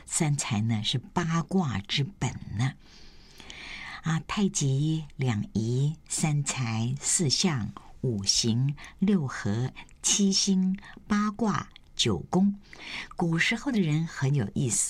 三才呢是八卦之本呢。太极、两仪、三才、四象、五行、六合、七星、八卦、九宫。古时候的人很有意思。